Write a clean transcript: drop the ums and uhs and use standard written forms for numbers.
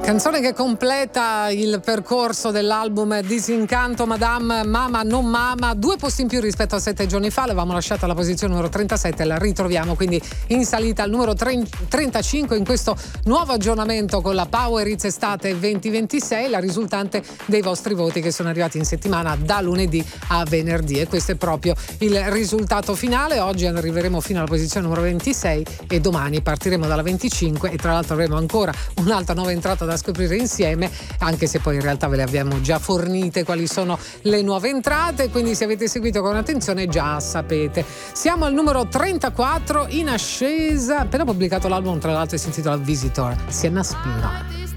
Canzone che completa il percorso dell'album Disincanto Madame, Mama non Mama, 2 posti in più rispetto a 7 giorni fa. L'avevamo lasciata alla posizione numero 37, la ritroviamo quindi in salita al numero 35 in questo nuovo aggiornamento con la Power Hits Estate 2026, la risultante dei vostri voti che sono arrivati in settimana da lunedì a venerdì, e questo è proprio il risultato finale. Oggi arriveremo fino alla posizione numero 26 e domani partiremo dalla 25, e tra l'altro avremo ancora un'altra nuova entrata da scoprire insieme, anche se poi in realtà ve le abbiamo già fornite quali sono le nuove entrate, quindi se avete seguito con attenzione già sapete. Siamo al numero 34 in ascesa, appena pubblicato l'album, tra l'altro si intitola Visitor, Sienna Spira.